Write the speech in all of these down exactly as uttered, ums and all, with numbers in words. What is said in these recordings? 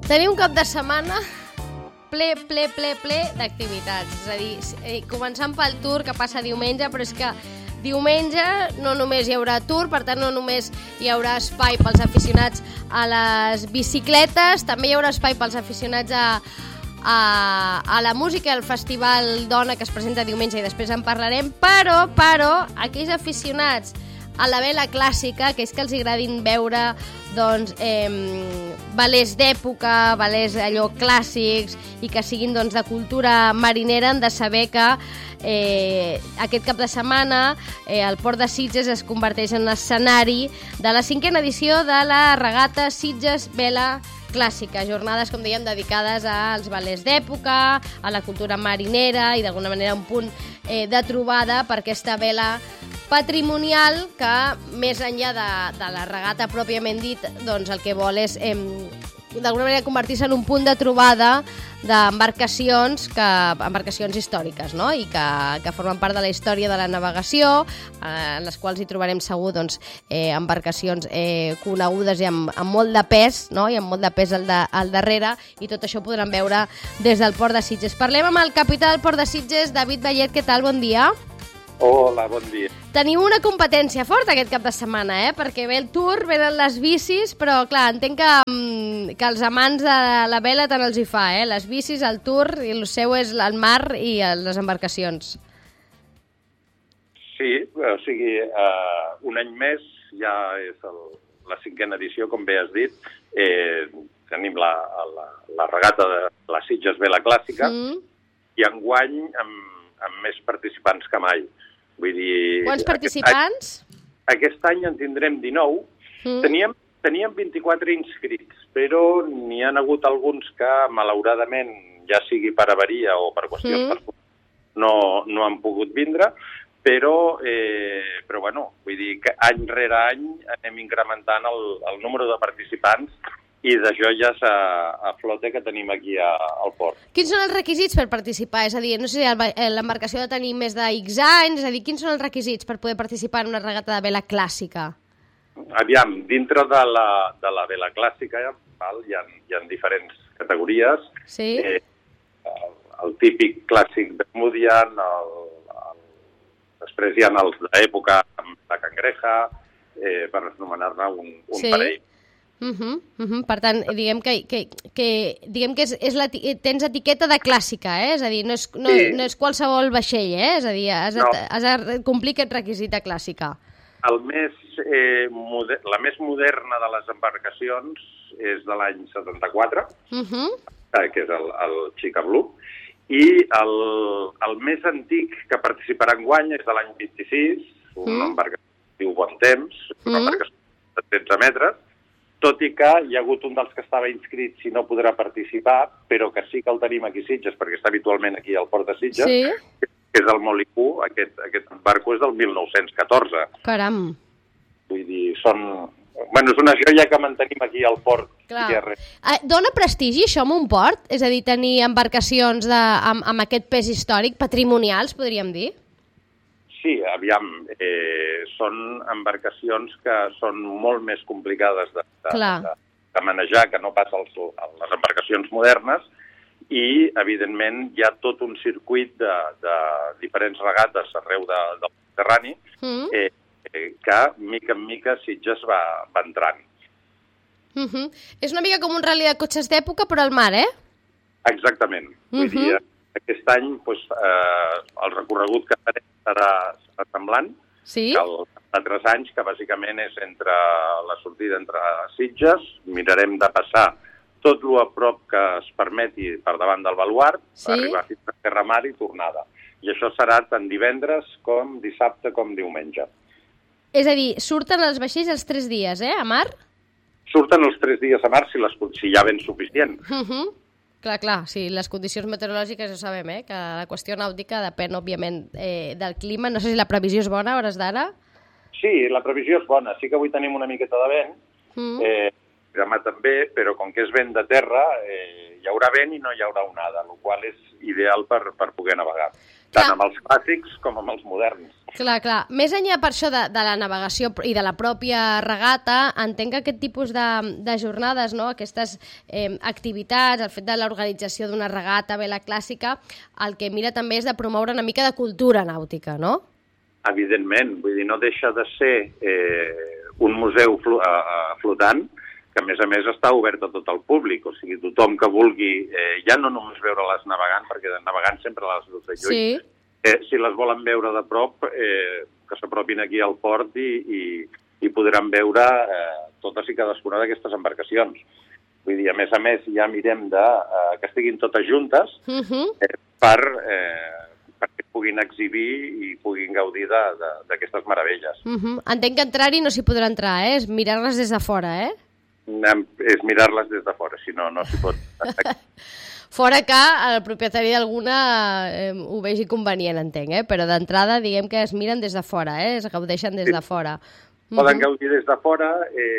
Tenim un cap de setmana ple, ple, ple, ple d'activitats. És a dir, eh, començant pel Tour, que passa diumenge, però és que diumenge no només hi haurà Tour, per tant no només hi haurà espai pels aficionats a les bicicletes, també hi haurà espai pels aficionats a, a, a la música, al Festival Dona, que es presenta diumenge i després en parlarem, però, però, aquells aficionats a la vela clàssica, que és que els agradin veure doncs, eh, balers d'època, balers allò clàssics i que siguin doncs, de cultura marinera, han de saber que eh, aquest cap de setmana eh, el Port de Sitges es converteix en escenari de la cinquena edició de la regata Sitges Vela Clàssica, jornades, com dèiem, dedicades als balers d'època, a la cultura marinera i d'alguna manera un punt eh, de trobada per aquesta vela patrimonial que, més enllà de, de la regata pròpiament dit, doncs el que vol és eh, d'alguna manera convertir-se en un punt de trobada d'embarcacions que, embarcacions històriques, no? I que, que formen part de la història de la navegació, eh, en les quals hi trobarem segur doncs, eh, embarcacions eh, conegudes i amb, amb molt de pes, no? I amb molt de pes al, de, al darrere, i tot això ho podran veure des del Port de Sitges. Parlem amb el capità del Port de Sitges, David Vallet. Què tal? Bon dia. Hola, bon dia. Teniu una competència forta aquest cap de setmana, eh? Perquè ve el Tour, venen les bicis, però clar, entenc que, que els amants de la vela tant els hi fa, eh? Les bicis, el Tour, i el seu és el mar i les embarcacions. Sí, o sigui, uh, un any més ja és el, la cinquena edició, com bé has dit. Eh, tenim la, la, la regata de la Sitges Vela Clàssica mm. i enguany amb, amb més participants que mai. Vull dir, quants participants? Aquest any, aquest any en tindrem dinou. Mm. Teníem, teníem vint-i-quatre inscrits, però n'hi ha hagut alguns que, malauradament, ja sigui per avaria o per qüestions mm. personals, no, no han pogut vindre, però, eh, però bueno, vull dir que any rere any anem incrementant el, el número de participants i de joies a, a flote que tenim aquí a, al port. Quins són els requisits per participar? És a dir, no sé si l'embarcació ha de tenir més de X anys, és a dir, quins són els requisits per poder participar en una regata de vela clàssica? Aviam, dintre de la, de la vela clàssica val, hi, ha, hi ha diferents categories. Sí. Eh, el, el típic clàssic Bermudian, el, el, després hi ha els d'època amb la cangreja, eh, per anomenar-ne un, un sí. parell. Uh -huh, uh -huh. Per tant, diguem que, que, que, diguem que és, és la, tens etiqueta de clàssica, eh? És a dir, no és, no, sí. no és qualsevol vaixell, eh? És a dir, has, no. has de complir aquest requisit de clàssica. El més, eh, moder, la més moderna de les embarcacions és de l'any setanta-quatre, uh -huh. que és el, el Chica Blue, i el, el més antic que participarà enguany és de l'any vint-i-sis, una uh -huh. embarcació que diu Bon Temps, una uh -huh. embarcació de tretze metres, tot i que hi ha hagut un dels que estava inscrit si no podrà participar, però que sí que el tenim aquí a Sitges, perquè està habitualment aquí al Port de Sitges, sí. que és el Molicú. Aquest, aquest barco és del mil nou-cents catorze. Caram! Vull dir, són... Bueno, és una joia que mantenim aquí al port. Clar. Eh, dona prestigi això a un port? És a dir, tenir embarcacions de, amb, amb aquest pes històric, patrimonials, podríem dir? Sí, aviam, eh, són embarcacions que són molt més complicades de, de, de, de manejar que no pas els, les embarcacions modernes i, evidentment, hi ha tot un circuit de, de diferents regates arreu de, del Mediterrani mm. eh, eh, que, mica en mica, Sitges va, va entrant. Mm -hmm. És una mica com un ral·li de cotxes d'època, però al mar, eh? Exactament. Mm -hmm. Vull dir, aquest any doncs, eh, el recorregut que farem serà, serà semblant sí? que els altres anys, que bàsicament és entre la sortida entre Sitges, mirarem de passar tot lo a prop que es permeti per davant del baluart, sí? Arribar fins a Terramar i tornada. I això serà tant divendres com dissabte com diumenge. És a dir, surten els vaixells els tres dies, eh, a mar? Surten els tres dies a mar si, les, si hi ha vent suficient. Uh -huh. Clar, clar, sí, les condicions meteorològiques ho sabem, eh? Que la qüestió nàutica depèn, òbviament, eh, del clima. No sé si la previsió és bona a hores d'ara. Sí, la previsió és bona. Sí que avui tenim una miqueta de vent, mm. eh, demà també, però com que és vent de terra, eh, hi haurà vent i no hi haurà onada, el qual és ideal per, per poder navegar. tant clar. Amb els clàssics com amb els moderns. Clar, clar. Més enllà per això de, de la navegació i de la pròpia regata, entenc que aquest tipus de, de jornades, no? Aquestes eh, activitats, el fet de l'organització d'una regata vela clàssica, el que mira també és de promoure una mica de cultura nàutica, no? Evidentment, vull dir, no deixa de ser eh, un museu flo uh, flotant, que a més a més està obert a tot el públic, o sigui, tothom que vulgui, eh, ja no només veure-les navegant, perquè de navegant sempre les veus de lluny, sí. eh, si les volen veure de prop, eh, que s'apropin aquí al port i, i, i podran veure eh, totes i cadascuna d'aquestes embarcacions. Vull dir, a més a més, ja mirem de, eh, que estiguin totes juntes uh-huh. eh, per, eh, perquè puguin exhibir i puguin gaudir d'aquestes meravelles. Uh-huh. Entenc que entrar-hi no s'hi podrà entrar, eh? És mirar-les des de fora, eh? És mirar-les des de fora, si no, no s'hi pot. Fora que el propietari d'alguna eh, ho vegi convenient, entenc, eh? Però d'entrada diguem que es miren des de fora, eh? Es gaudeixen des sí. de fora. Poden gaudir des de fora,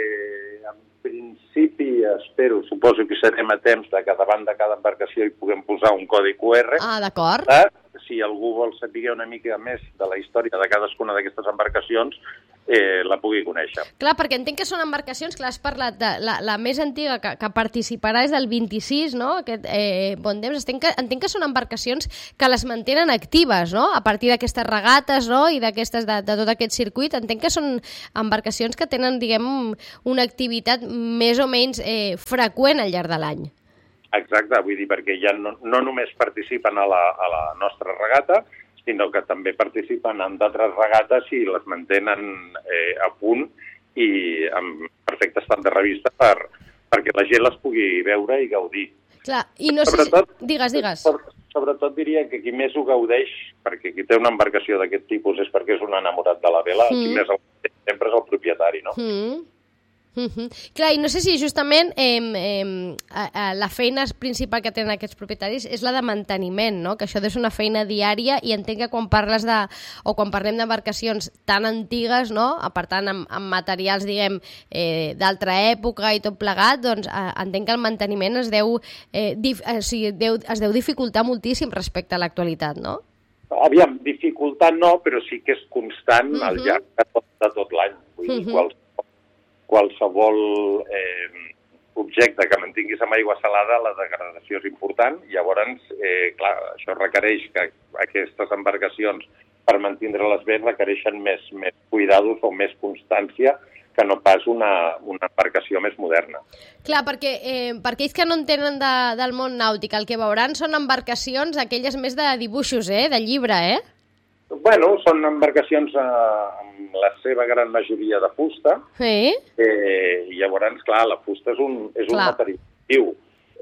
eh, en principi espero, suposo que serem a temps de que davant de cada embarcació hi puguem posar un codi Q R. Ah, d'acord. Eh? Si algú vol saber una mica més de la història de cadascuna d'aquestes embarcacions, eh, la pugui conèixer. Clar, perquè entenc que són embarcacions, clar, has parlat de la, la més antiga que, que participarà és del vint-i-sis, no? Aquest eh, Bondems. Entenc que, entenc que són embarcacions que les mantenen actives, no? A partir d'aquestes regates, no? I d'aquestes de, de tot aquest circuit. Entenc que són embarcacions que tenen, diguem, una activitat més o menys eh, freqüent al llarg de l'any. Exacte, vull dir, perquè ja no, no només participen a la, a la nostra regata, sinó que també participen en d'altres regates i les mantenen eh, a punt i en perfecte estat de revista per, perquè la gent les pugui veure i gaudir. Clar, i no sobretot, sé si... Digues, digues. Sobretot diria que qui més ho gaudeix, perquè qui té una embarcació d'aquest tipus és perquè és un enamorat de la vela, mm. qui més el sempre és el propietari, no? Mm. Uh-huh. Clar, i no sé si justament eh, eh, eh, la feina principal que tenen aquests propietaris és la de manteniment, no? Que això és una feina diària i entenc que quan parles de, o quan parlem d'embarcacions tan antigues, no? Per tant, amb, amb materials, diguem, eh, d'altra època i tot plegat, doncs eh, entenc que el manteniment es deu, eh, dif, eh, o sigui, deu, es deu dificultar moltíssim respecte a l'actualitat, no? Aviam, dificultar no, però sí que és constant uh-huh. al llarg de tot, de tot l'any. Vull dir, uh-huh. quals qualsevol eh, objecte que mantinguis amb aigua salada, la degradació és important. Llavors, eh, clar, això requereix que aquestes embarcacions, per mantindre-les bé, requereixen més, més cuidados o més constància que no pas una, una embarcació més moderna. Clar, perquè eh, per aquells que no entenen de, del món nàutic, el que veuran són embarcacions, aquelles més de dibuixos, eh, de llibre, eh? Bueno, són embarcacions eh, amb la seva gran majoria de fusta. Sí. Eh, I llavors, clar, la fusta és un, és un material viu.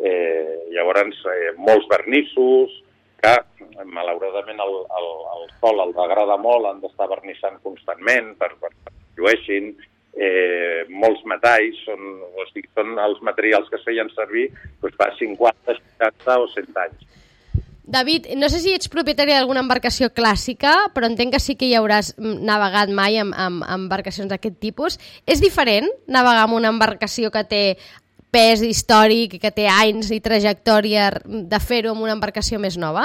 Eh, llavors, eh, molts vernissos, que malauradament el, el, el sol el degrada molt, han d'estar vernissant constantment per, per, per que llueixin. Eh, molts metalls, són, o sigui, són els materials que es feien servir doncs, fa cinquanta, seixanta o cent anys. David, no sé si ets propietari d'alguna embarcació clàssica, però entenc que sí que hi hauràs navegat mai amb, amb, amb embarcacions d'aquest tipus. És diferent navegar amb una embarcació que té pes històric, que té anys i trajectòria, de fer-ho amb una embarcació més nova?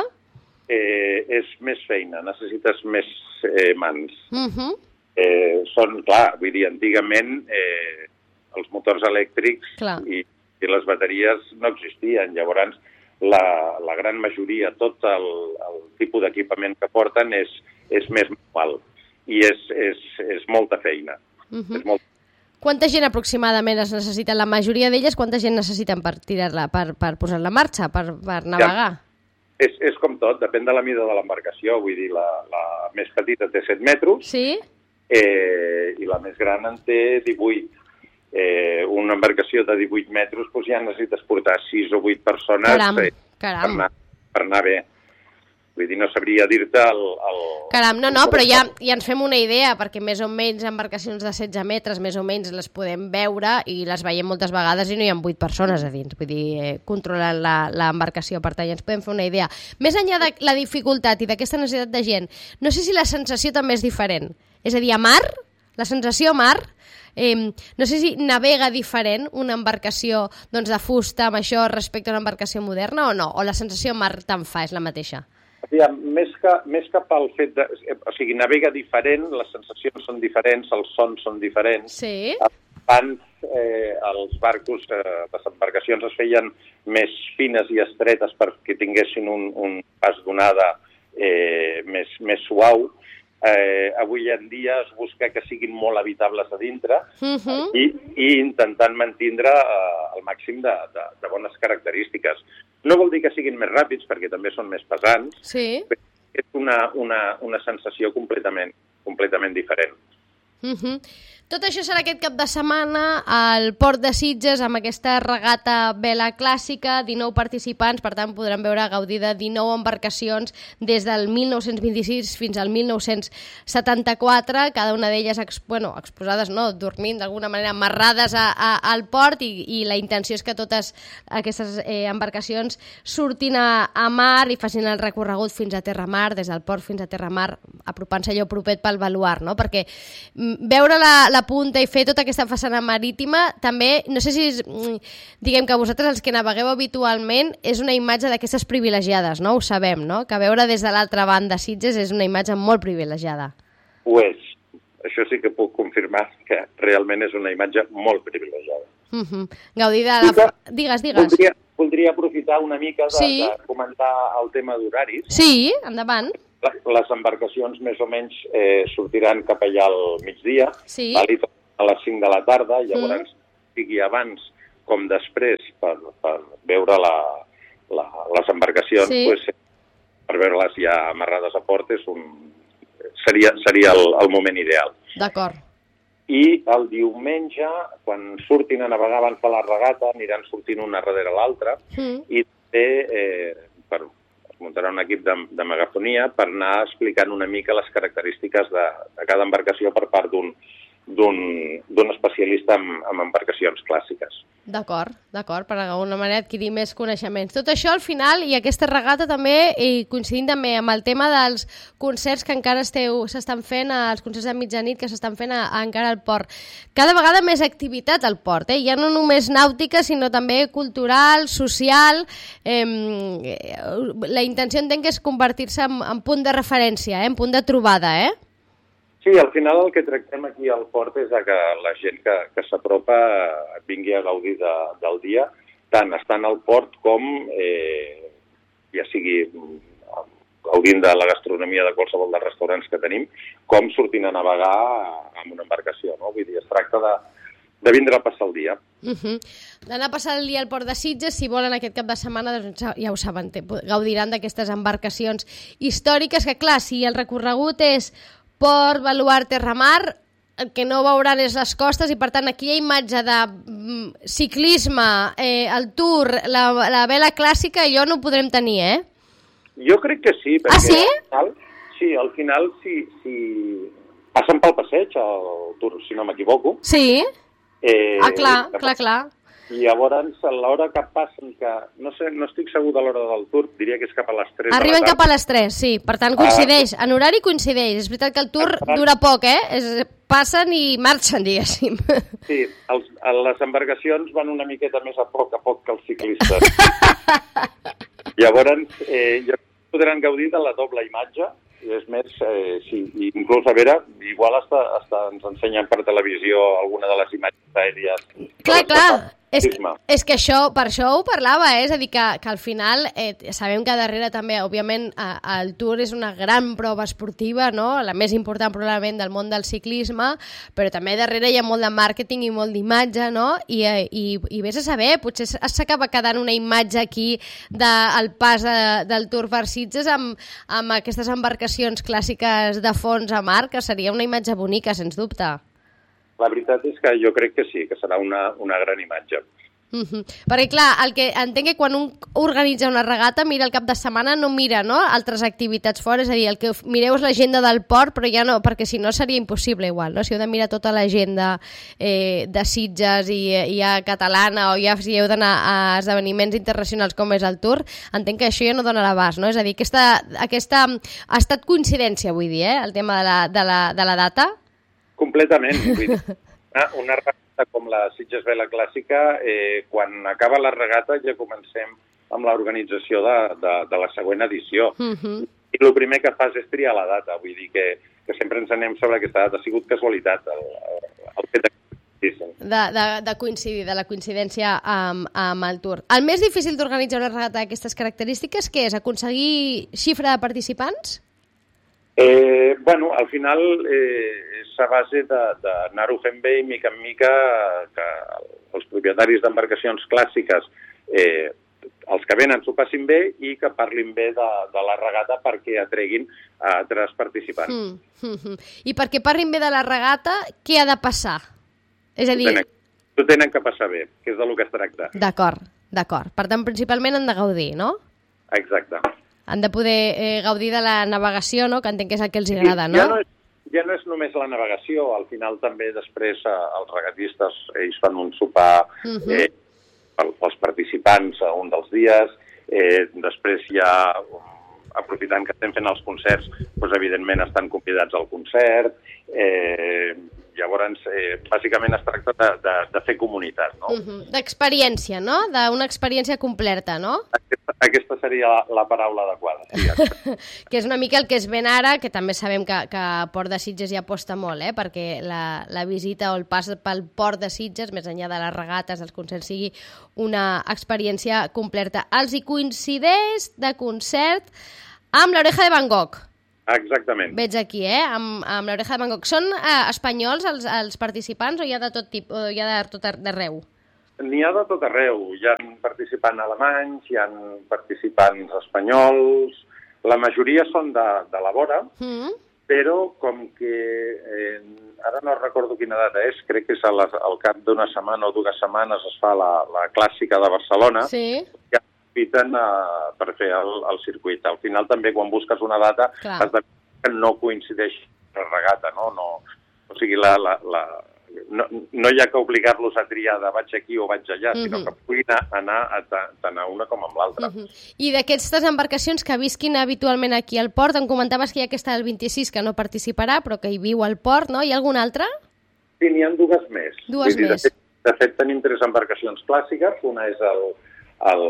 Eh, és més feina, necessites més eh, mans. Uh-huh. eh, són, clar, vull dir, antigament eh, els motors elèctrics i, i les bateries no existien, llavors La, la gran majoria, tot el, el tipus d'equipament que porten és, és més manual i és, és, és molta feina. Uh-huh. És molt... Quanta gent aproximadament es necessita? La majoria d'elles, quanta gent necessiten per tirar-la, per, per posar-la en marxa, per, per navegar? Ja. És, és com tot, depèn de la mida de l'embarcació. Vull dir, la, la més petita té set metres sí? eh, i la més gran en té divuit. Eh, una embarcació de divuit metres doncs ja necessites portar sis o vuit persones caram, eh, caram. Per, anar, per anar bé. Vull dir, no sabria dir-te el, el... Caram, no, no, però ja, ja ens fem una idea, perquè més o menys embarcacions de setze metres, més o menys les podem veure i les veiem moltes vegades i no hi ha vuit persones a dins, vull dir, eh, controlant l'embarcació, per tant ja ens podem fer una idea. Més enllà de la dificultat i d'aquesta necessitat de gent, no sé si la sensació també és diferent. És a dir, a mar, la sensació a mar... Eh, no sé si navega diferent una embarcació doncs, de fusta amb això respecte a una embarcació moderna o no, o la sensació mar te'n fa, és la mateixa? Aviam, més que, més que pel fet de... O sigui, navega diferent, les sensacions són diferents, els sons són diferents. Sí. Abans eh, els barcos, eh, les embarcacions es feien més fines i estretes perquè tinguessin un, un pas d'onada eh, més, més suau. Eh, avui en dia es busca que siguin molt habitables a dintre uh-huh. i, i intentant mantindre eh, el màxim de, de, de bones característiques. No vol dir que siguin més ràpids, perquè també són més pesants, sí. però és una, una, una sensació completament, completament diferent. Uh-huh. Tot això serà aquest cap de setmana al Port de Sitges amb aquesta regata vela clàssica, dinou participants, per tant podran veure gaudir de dinou embarcacions des del mil nou-cents vint-i-sis fins al mil nou-cents setanta-quatre, cada una d'elles ex, bueno, exposades, no, dormint d'alguna manera, amarrades a, a, al port, i, i la intenció és que totes aquestes eh, embarcacions surtin a, a mar i facin el recorregut fins a terra mar, des del port fins a terra mar, apropant-se allò propet pel baluart, no? Perquè veure la, la punta i fer tota aquesta façana marítima, també, no sé si és, diguem que vosaltres els que navegueu habitualment, és una imatge d'aquestes privilegiades, no? Ho sabem, no? Que veure des de l'altra banda Sitges és una imatge molt privilegiada. Ho és. Això sí que puc confirmar que realment és una imatge molt privilegiada. Uh-huh. Gaudir de la... Que, digues, digues. Voldria, voldria aprofitar una mica de, sí. de comentar el tema d'horaris. Sí, endavant. Les embarcacions més o menys eh, sortiran cap allà al migdia, sí. a les cinc de la tarda, llavors mm. sigui abans com després per, per veure la, la, les embarcacions, sí. pues, per veure-les ja amarrades a port és un, seria, seria el, el moment ideal. D'acord. I el diumenge, quan surtin a navegar abans de la regata, aniran sortint una darrere l'altra mm. i també eh, per muntarà un equip de, de megafonia per anar explicant una mica les característiques de, de cada embarcació per part d'un d'un especialista en, en embarcacions clàssiques. D'acord, d'acord, per d'alguna manera adquirir més coneixements. Tot això al final, i aquesta regata també, i coincidint també amb el tema dels concerts que encara esteu s'estan fent, els concerts de mitjanit que s'estan fent a, a encara al port. Cada vegada més activitat al port, eh? Ja no només nàutica, sinó també cultural, social. Eh, la intenció entenc que és convertir-se en, en punt de referència, eh? En punt de trobada, eh? Sí, al final el que tractem aquí al port és que la gent que, que s'apropa vingui a gaudir de, del dia, tant estant al port com, eh, ja sigui gaudint de la gastronomia de qualsevol dels restaurants que tenim, com sortint a navegar amb una embarcació, no? Vull dir, es tracta de, de vindre a passar el dia. Uh-huh. D'anar a passar el dia al port de Sitges, si volen aquest cap de setmana, doncs ja ho saben, gaudiran d'aquestes embarcacions històriques, que clar, si el recorregut és port, baluart, terramar, el que no veuran és les costes, i per tant aquí hi ha imatge de mm, ciclisme, eh, el tour, la, la vela clàssica, allò no ho podrem tenir, eh? Jo crec que sí, perquè ah, sí? al final, sí, al final si, si passen pel passeig, el tour, si no m'equivoco. Sí, eh, ah, clar, clar, clar. I llavors, a l'hora que passen, que no sé, no estic segur de l'hora del tour, diria que és cap a les tres. Arriben cap a les tres, sí, per tant coincideix, ah, en horari coincideix. És veritat que el tour ah, dura poc, eh? És, passen i marxen, diguéssim. Sí, els, les embarcacions van una miqueta més a poc a poc que els ciclistes. Llavors, eh, ja podran gaudir de la doble imatge, i és més, eh, sí, inclús a veure, igual hasta, hasta ens ensenyen per televisió alguna de les imatges aèries. Clar, clar. És, és que això, per això ho parlava, eh? És a dir, que, que al final eh, sabem que darrere també, òbviament, eh, el Tour és una gran prova esportiva, no? La més important probablement del món del ciclisme, però també darrere hi ha molt de màrqueting i molt d'imatge, no? I, i, i vés a saber, potser s'acaba quedant una imatge aquí del pas de, del Tour per Sitges amb, amb aquestes embarcacions clàssiques de fons a mar, que seria una imatge bonica, sens dubte. La veritat és que jo crec que sí, que serà una, una gran imatge. Uh-huh. Perquè, clar, el que entenc que quan un organitza una regata, mira el cap de setmana, no mira, no?, altres activitats fora, és a dir, el que mireu és l'agenda del port, però ja no, perquè si no seria impossible igual, no? Si heu de mirar tota l'agenda eh, de Sitges i, i a catalana, o ja si heu d'anar a esdeveniments internacionals com és el Tour, entenc que això ja no dona l'abast, no? És a dir, aquesta, aquesta ha estat coincidència, vull dir, eh?, el tema de la, de la, de la data. Completament. Vull dir, una regata com la Sitges Vela Clàssica, eh, quan acaba la regata ja comencem amb l'organització de, de, de la següent edició. Uh-huh. I el primer que fas és triar la data, vull dir que, que sempre ens anem sobre aquesta data. Ha sigut casualitat el, el fet de De, de, de coincidir, de la coincidència amb, amb el Tour. El més difícil d'organitzar una regata d'aquestes característiques, què és? Aconseguir xifra de participants? Eh, bueno, al final eh, és a base d'anar-ho fent bé i mica en mica que els propietaris d'embarcacions clàssiques, eh, els que venen s'ho passin bé i que parlin bé de, de la regata perquè atreguin a altres participants. Mm, mm, mm. I perquè parlin bé de la regata, què ha de passar? És a dir... T'ho tenen, t'ho tenen que passar bé, que és del que es tracta. D'acord, d'acord. Per tant, principalment han de gaudir, no? Exacte. Han de poder eh, gaudir de la navegació, no? Que entenc que és el que els agrada, no? Ja no és, ja no és només la navegació, al final també després eh, els regatistes, ells fan un sopar uh-huh. eh, pels participants a un dels dies, eh, després ja, aprofitant que estem fent els concerts, doncs evidentment estan convidats al concert, eh, llavors eh, bàsicament es tracta de, de, de fer comunitat, no? Uh-huh. D'experiència, no? D'una experiència completa, no? Aquesta, aquesta seria la, la paraula adequada. Sí, que és una mica el que es ven ara, que també sabem que, que Port de Sitges hi aposta molt, eh? Perquè la, la visita o el pas pel Port de Sitges, més enllà de les regates, dels concerts, sigui una experiència completa. Els hi coincideix de concert amb l'Oreja de Van Gogh. Exactament. Veig aquí, eh? Amb, amb l'Oreja de Van Gogh. Són eh, espanyols els, els participants o hi ha de tot tipus, o hi ha de tot arreu? N'hi ha de tot arreu. Hi ha participants alemanys, hi ha participants espanyols, la majoria són de, de la vora, mm. però com que eh, ara no recordo quina data és, crec que és a la, al cap d'una setmana o dues setmanes es fa la, la clàssica de Barcelona, sí. que inviten uh, per fer el, el circuit. Al final també quan busques una data Clar. has de que no coincideix la regata, no? no o sigui, la, la, la, no, no hi ha que obligar-los a triar de vaig aquí o vaig allà, uh-huh. sinó que puguin anar a, tant a una com a l'altra. Uh-huh. I d'aquestes embarcacions que visquin habitualment aquí al port, em comentaves que hi ha aquesta del vint-i-sis que no participarà, però que hi viu al port, no? Hi ha alguna altra? Sí, n'hi ha dues més. Dues dir, més. De fet, de fet, tenim tres embarcacions clàssiques. Una és el, el,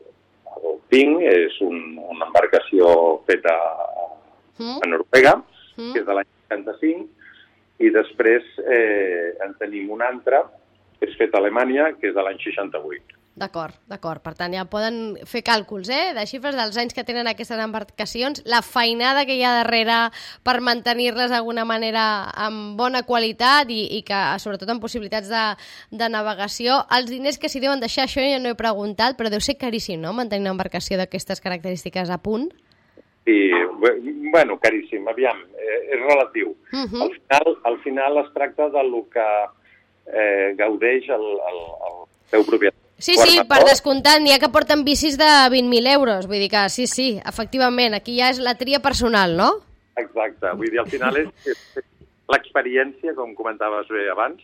el Ping, és un, una embarcació feta a, mm. a Noruega, mm. que és de l'any seixanta-cinc, i després eh, en tenim una altra, que és feta a Alemanya, que és de l'any seixanta-vuit. D'acord, d'acord. Per tant, ja poden fer càlculs, eh?, de xifres dels anys que tenen aquestes embarcacions, la feinada que hi ha darrere per mantenir-les d'alguna manera amb bona qualitat i, i que, sobretot, amb possibilitats de, de navegació. Els diners que s'hi deuen deixar, això ja no he preguntat, però deu ser caríssim, no?, mantenir una embarcació d'aquestes característiques a punt. Sí, bueno, caríssim, aviam, eh, és relatiu. Uh -huh. al, final, al final es tracta del que eh, gaudeix el, el, el teu propietari. Sí, sí, per descomptat, n'hi ha que porten bicis de vint mil euros, vull dir que sí, sí, efectivament, aquí ja és la tria personal, no? Exacte, vull dir, al final és, és l'experiència, com comentaves bé abans,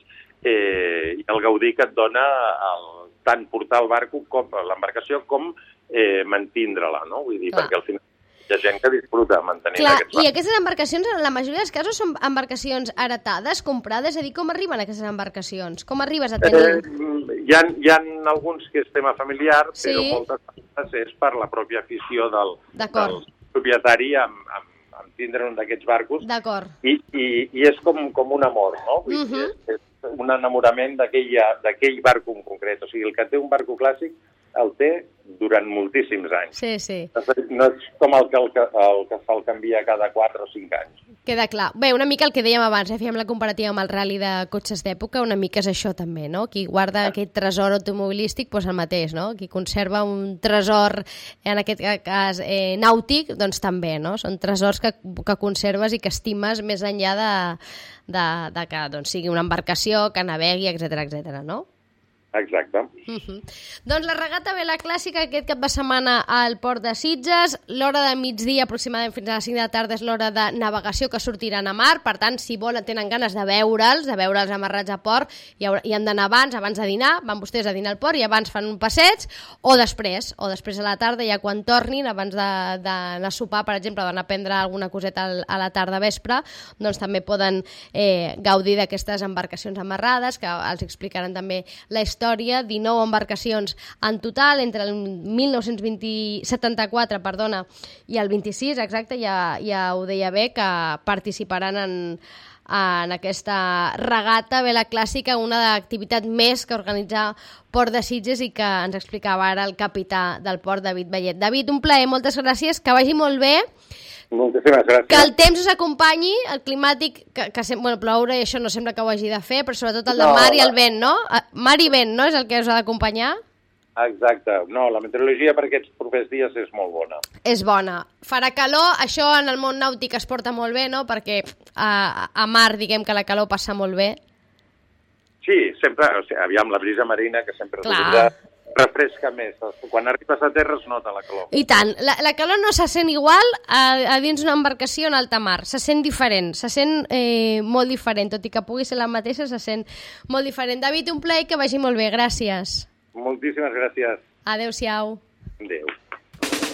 eh, i el gaudí que et dona el, tant portar el barco, com l'embarcació, com eh, mantindre-la, no? Vull dir, Clar. perquè al final hi ha gent que disfruta mantenint Clar, aquests barcos. I aquestes embarcacions, en la majoria dels casos, són embarcacions heretades, comprades, és a dir, com arriben aquestes embarcacions? Com arribes a tenir... Eh, hi, ha, hi ha alguns que és tema familiar, sí. però moltes vegades és per la pròpia afició del, del propietari amb, amb, amb tindre un d'aquests barcos. D'acord. I, i, i és com, com un amor, no? Vull dir, uh -huh. és, és un enamorament d'aquell barco en concret. O sigui, el que té un barco clàssic el té durant moltíssims anys. Sí, sí. No és com el que, el que, el que se'l canvia cada quatre o cinc anys. Queda clar. Bé, una mica el que dèiem abans, eh? Fèiem la comparativa amb el rally de cotxes d'època, una mica és això també, no? Qui guarda aquest tresor automobilístic, doncs el mateix, no? Qui conserva un tresor, en aquest cas eh, nàutic, doncs també, no? Són tresors que, que conserves i que estimes més enllà de, de, de que doncs, sigui una embarcació, que navegui, etcètera, etcètera, no? Exacte. Uh-huh. Doncs la regata Vela Clàssica aquest cap de setmana al Port de Sitges, l'hora de migdia aproximadament fins a les cinc de la tarda és l'hora de navegació que sortiran a mar, per tant, si volen, tenen ganes de veure'ls, de veure'ls amarrats a port, hi, haurà, hi han d'anar abans, abans de dinar, van vostès a dinar al port i abans fan un passeig, o després, o després a la tarda, ja quan tornin, abans d'anar a sopar, per exemple, d'anar a prendre alguna coseta a la tarda vespre, doncs també poden eh, gaudir d'aquestes embarcacions amarrades, que els explicaran també la història història, dinou embarcacions en total, entre el mil nou-cents setanta-quatre perdona, i el vint-i-sis, exacte, ja, ja ho deia bé, que participaran en, en aquesta regata vela clàssica, una activitat més que organitza Port de Sitges i que ens explicava ara el capità del port, David Vallet. David, un plaer, moltes gràcies, que vagi molt bé. Moltíssimes gràcies. Que el temps us acompanyi, el climàtic, que, que sem bueno, ploure i això no sembla que ho hagi de fer, però sobretot el de no, mar i la... el vent, no? Mar i vent, no?, és el que us ha d'acompanyar? Exacte. No, la meteorologia per aquests propers dies és molt bona. És bona. Farà calor, això en el món nàutic es porta molt bé, no?, perquè a, a mar, diguem que la calor passa molt bé. Sí, sempre, o sigui, aviam, la brisa marina, que sempre Clar. refresca més. Quan arribes a terra es nota la calor. I tant. La, la calor no se sent igual a, a dins una embarcació en alta mar. Se sent diferent, se sent eh, molt diferent. Tot i que pugui ser la mateixa, se sent molt diferent. David, un plaer, que vagi molt bé. Gràcies. Moltíssimes gràcies. Adéu-siau. Adéu.